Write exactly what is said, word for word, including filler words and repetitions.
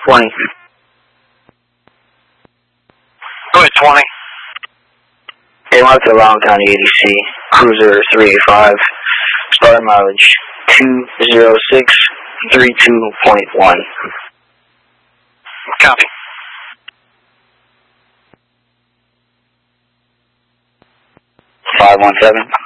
twenty. Go ahead, twenty. Hey, Mark to Long County A D C, Cruiser three eighty-five, starting mileage two zero six three two point one. Copy. five one seven.